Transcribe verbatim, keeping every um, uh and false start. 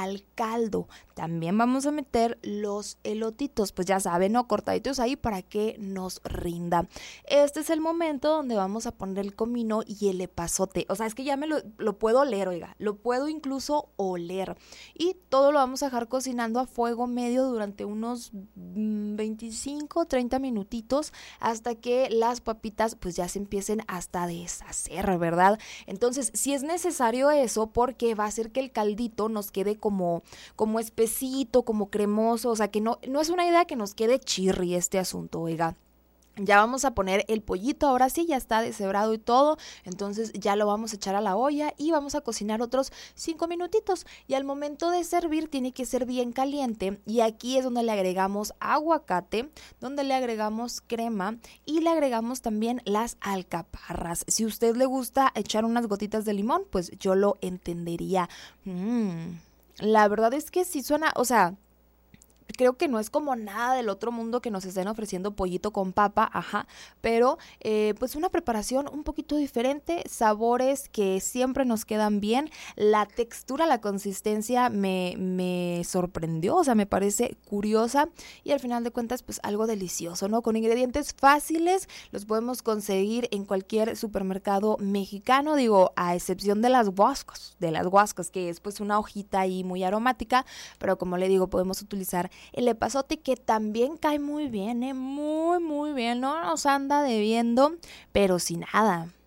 al caldo. También vamos a meter los elotitos, pues ya saben, ¿no? Cortaditos ahí para que nos rinda. Este es el momento donde vamos a poner el comino y el epazote. O sea, es que ya me lo, lo puedo oler, oiga, lo puedo incluso oler. Y todo lo vamos a dejar cocinando a fuego medio durante unos veinticinco, treinta minutitos hasta que las papitas pues ya se empiecen hasta a deshacer, ¿verdad? Entonces, si es necesario eso porque va a hacer que el caldito nos quede como, como espesito, como cremoso, o sea, que no, no es una idea que nos quede chirri este asunto, oiga. Ya vamos a poner el pollito, ahora sí, ya está deshebrado y todo, entonces ya lo vamos a echar a la olla y vamos a cocinar otros cinco minutitos. Y al momento de servir tiene que ser bien caliente y aquí es donde le agregamos aguacate, donde le agregamos crema y le agregamos también las alcaparras. Si a usted le gusta echar unas gotitas de limón, pues yo lo entendería. Mm, la verdad es que sí suena, o sea... Creo que no es como nada del otro mundo que nos estén ofreciendo pollito con papa, ajá, pero eh, pues una preparación un poquito diferente, sabores que siempre nos quedan bien, la textura, la consistencia me, me sorprendió, o sea, me parece curiosa y al final de cuentas pues algo delicioso, ¿no? Con ingredientes fáciles, los podemos conseguir en cualquier supermercado mexicano, digo, a excepción de las guascas, de las guascas, que es pues una hojita ahí muy aromática, pero como le digo, podemos utilizar el epazote que también cae muy bien, ¿eh? Muy, muy bien, no nos anda debiendo, pero sin nada.